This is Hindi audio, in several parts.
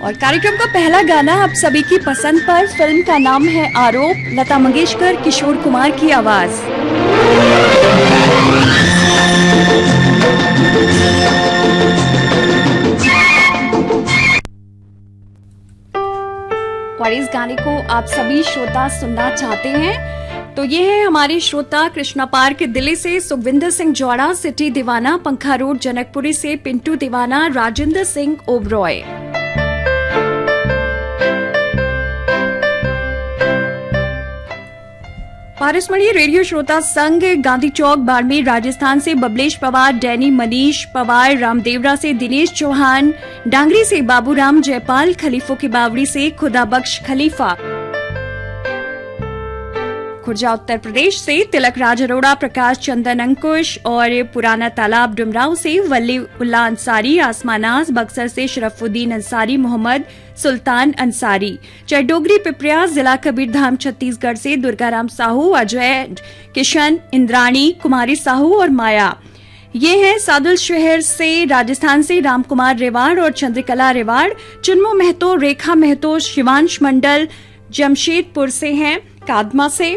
और कार्यक्रम का पहला गाना आप सभी की पसंद पर, फिल्म का नाम है आरोप, लता मंगेशकर, किशोर कुमार की आवाज। और इस गाने को आप सभी श्रोता सुनना चाहते हैं तो ये है हमारे श्रोता कृष्णा पार्क दिल्ली से सुखविंदर सिंह जौड़ा, सिटी दीवाना, पंखा रोड जनकपुरी से पिंटू दीवाना, राजेंद्र सिंह ओबरॉय। पारसमणि रेडियो श्रोता संघ गांधी चौक बाड़मेर राजस्थान से बबलेश पवार, डैनी मनीष पवार, रामदेवरा से दिनेश चौहान, डांगरी से बाबूराम जयपाल, खलीफों की बावड़ी से खुदाबख्श खलीफा, खुर्जा उत्तर प्रदेश से तिलक राज अरोड़ा, प्रकाश चंदन अंकुश और पुराना तालाब डुमराव से वली उल्ला अंसारी, आसमानाज बक्सर से शरफुद्दीन अंसारी, मोहम्मद सुल्तान अंसारी, चरडोगरी पिपरिया जिला कबीरधाम छत्तीसगढ़ से दुर्गाराम साहू, अजय किशन, इंद्राणी कुमारी साहू और माया। ये हैं सादुल शहर से राजस्थान से रामकुमार रेवाड़ और चंद्रकला रेवाड़, चुनमो महतो, रेखा महतो, शिवांश मंडल जमशेदपुर से हैं, कादमा से।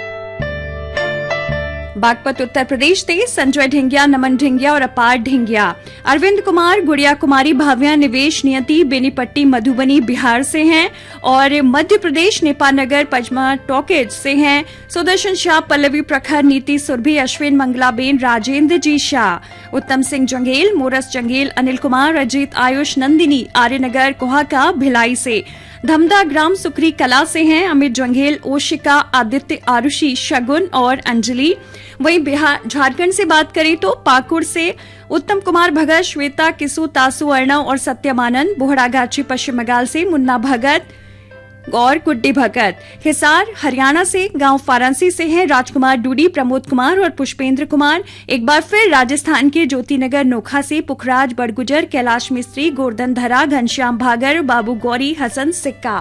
बागपत उत्तर प्रदेश से संजय ढिंगिया, नमन ढिंगिया और अपार ढिंगिया, अरविंद कुमार, गुड़िया कुमारी, भाव्या, निवेश नियति बेनीपट्टी मधुबनी बिहार से हैं और मध्य प्रदेश नेपानगर पचमा टॉकेज से हैं, सुदर्शन शाह, पल्लवी प्रखर, नीति सुरभि, अश्विन मंगलाबेन, राजेंद्र जी शाह, उत्तम सिंह जंगेल, मोरस जंगेल, अनिल कुमार, अजीत, आयुष, नंदिनी आर्यनगर कोहाका भिलाई से, धमदा ग्राम सुकरी कला से हैं अमित जंगेल, ओशिका, आदित्य, आरुषि, शगुन और अंजलि। वहीं बिहार झारखंड से बात करें तो पाकुड़ से उत्तम कुमार भगत, श्वेता, किसु, तासु, अर्णव और सत्यमानंद, बोहड़ागाछी पश्चिम बंगाल से मुन्ना भगत और गुड्डी भगत, हिसार हरियाणा से, गांव फारंसी से हैं राजकुमार डूडी, प्रमोद कुमार और पुष्पेंद्र कुमार। एक बार फिर राजस्थान के ज्योतिनगर नोखा से पुखराज बड़गुजर, कैलाश मिस्त्री, गोवर्धन धरा, घनश्याम भागर, बाबू गौरी, हसन सिक्का।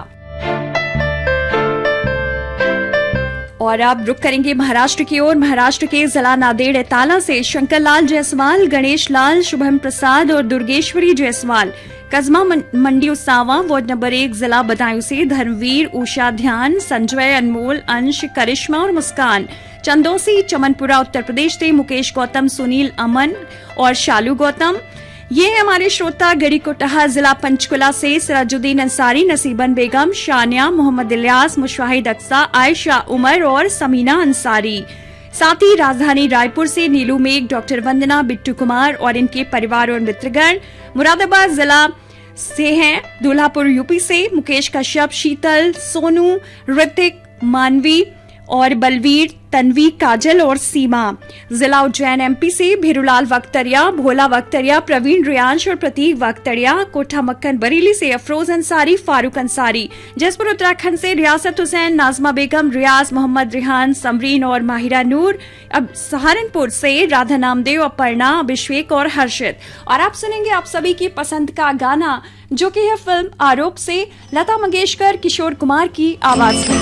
और अब रुक करेंगे महाराष्ट्र की ओर। महाराष्ट्र के जिला नांदेड़ एताला से शंकर लाल जायसवाल, गणेश लाल, शुभम प्रसाद और दुर्गेश्वरी जायसवाल, कस्बा मंडी उसावा वार्ड नंबर 1 जिला बदायूं से धर्मवीर, उषा ध्यान, संजय, अनमोल, अंश, करिश्मा और मुस्कान, चंदौसी चमनपुरा उत्तर प्रदेश से मुकेश गौतम, सुनील, अमन और शालू गौतम। ये है हमारे श्रोता गड़ी कोटहा जिला पंचकुला से सिराजुद्दीन अंसारी, नसीबन बेगम, शानिया, मोहम्मद इलियास, मुशाहिद अक्सा, आयशा उमर और समीना अंसारी। साथ ही राजधानी रायपुर से नीलू मेघ, डॉक्टर वंदना, बिट्टू कुमार और इनके परिवार और मित्रगण। मुरादाबाद जिला से हैं दूल्हापुर यूपी से मुकेश कश्यप, शीतल, सोनू, ऋतिक, मानवी और बलवीर, तन्वी, काजल और सीमा। जिला उज्जैन एमपी से भीरूलाल वक्तरिया, भोला वक्तरिया, प्रवीण रियांश और प्रतीक वक्तरिया। कोठा मक्खन बरेली से अफरोज अंसारी, फारूक अंसारी। जसपुर उत्तराखंड से रियासत हुसैन, नाजमा बेगम, रियाज, मोहम्मद रिहान, समरीन और माहिरा नूर। अब सहारनपुर से राधा नामदेव, अपर्णा, अभिषेक और हर्षित। और आप सुनेंगे आप सभी की पसंद का गाना जो कि है फिल्म आरोप से लता मंगेशकर, किशोर कुमार की आवाज में।